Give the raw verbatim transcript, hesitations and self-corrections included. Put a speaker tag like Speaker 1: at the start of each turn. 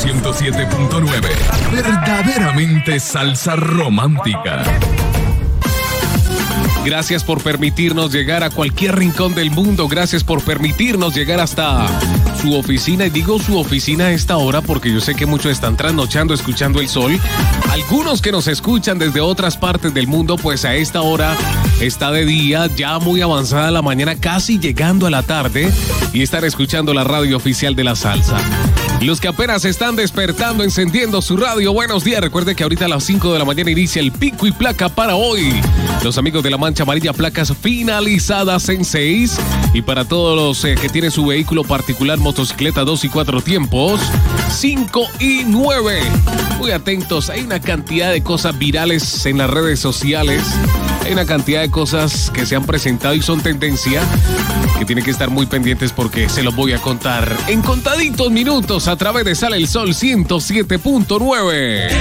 Speaker 1: ciento siete punto nueve. Verdaderamente salsa romántica.
Speaker 2: Gracias por permitirnos llegar a cualquier rincón del mundo. Gracias por permitirnos llegar hasta su oficina. Y digo su oficina a esta hora porque yo sé que muchos están trasnochando escuchando el sol. Algunos que nos escuchan desde otras partes del mundo, pues a esta hora está de día, ya muy avanzada la mañana, casi llegando a la tarde, y están escuchando la radio oficial de la salsa. Los que apenas están despertando, encendiendo su radio, buenos días. Recuerde que ahorita a las cinco de la mañana inicia el pico y placa para hoy. Los amigos de la Mancha Amarilla, placas finalizadas en seis. Y para todos los eh, que tienen su vehículo particular, motocicleta dos y cuatro tiempos, cinco y nueve. Muy atentos, hay una cantidad de cosas virales en las redes sociales. Hay una cantidad de cosas que se han presentado y son tendencia, que tienen que estar muy pendientes porque se los voy a contar en contaditos minutos a través de Sale el Sol ciento siete punto nueve.